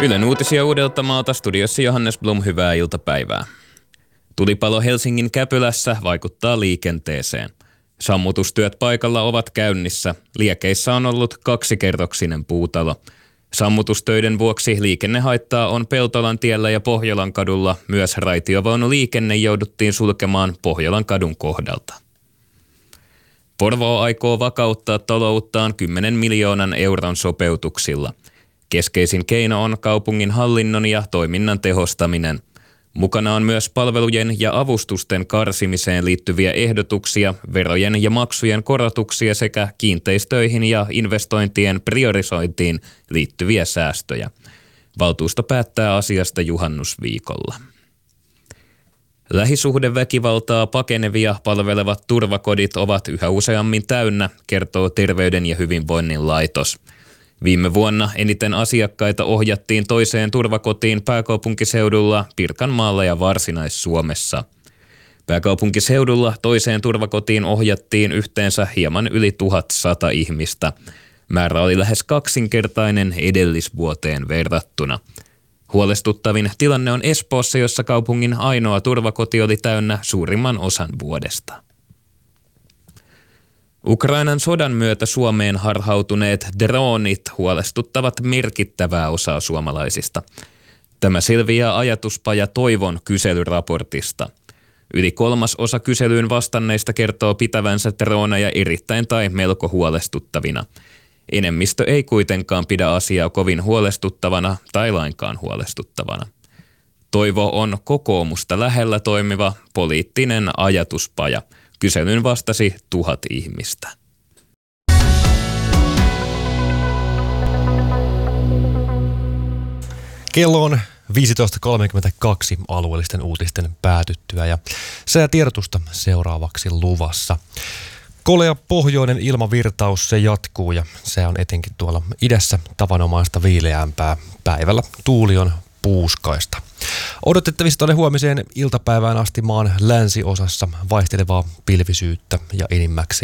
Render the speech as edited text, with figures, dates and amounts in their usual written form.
Ylen uutisia Uudeltamaalta, studiossa Johannes Blum, hyvää iltapäivää. Tulipalo Helsingin Käpylässä vaikuttaa liikenteeseen. Sammutustyöt paikalla ovat käynnissä. Liekeissä on ollut 2-kerroksinen puutalo. Sammutustöiden vuoksi liikennehaittaa on Peltolan tiellä ja Pohjolan kadulla. Myös raitiovaunuliikenne jouduttiin sulkemaan Pohjolan kadun kohdalta. Porvoo aikoo vakauttaa talouttaan 10 miljoonan euron sopeutuksilla. Keskeisin keino on kaupungin hallinnon ja toiminnan tehostaminen. Mukana on myös palvelujen ja avustusten karsimiseen liittyviä ehdotuksia, verojen ja maksujen korotuksia sekä kiinteistöihin ja investointien priorisointiin liittyviä säästöjä. Valtuusto päättää asiasta juhannusviikolla. Lähisuhdeväkivaltaa pakenevia palvelevat turvakodit ovat yhä useammin täynnä, kertoo Terveyden ja hyvinvoinnin laitos. Viime vuonna eniten asiakkaita ohjattiin toiseen turvakotiin pääkaupunkiseudulla, Pirkanmaalla ja Varsinais-Suomessa. Pääkaupunkiseudulla toiseen turvakotiin ohjattiin yhteensä hieman yli 1100 ihmistä. Määrä oli lähes 2-kertainen edellisvuoteen verrattuna. Huolestuttavin tilanne on Espoossa, jossa kaupungin ainoa turvakoti oli täynnä suurimman osan vuodesta. Ukrainan sodan myötä Suomeen harhautuneet droonit huolestuttavat merkittävää osaa suomalaisista. Tämä selviää ajatuspaja Toivon kyselyraportista. Yli 1/3 kyselyyn vastanneista kertoo pitävänsä droneja erittäin tai melko huolestuttavina. Enemmistö ei kuitenkaan pidä asiaa kovin huolestuttavana tai lainkaan huolestuttavana. Toivo on kokoomusta lähellä toimiva poliittinen ajatuspaja. Kyselyyn vastasi 1000 ihmistä. Kello on 15.32 alueellisten uutisten päätyttyä ja säätiedotusta seuraavaksi luvassa. Kolea pohjoinen ilmavirtaus, se jatkuu ja se on etenkin tuolla idässä tavanomaista viileämpää. Päivällä tuuli on puuskaista. Odotettavissa tuonne huomiseen iltapäivään asti maan länsiosassa vaihtelevaa pilvisyyttä ja enimmäkseen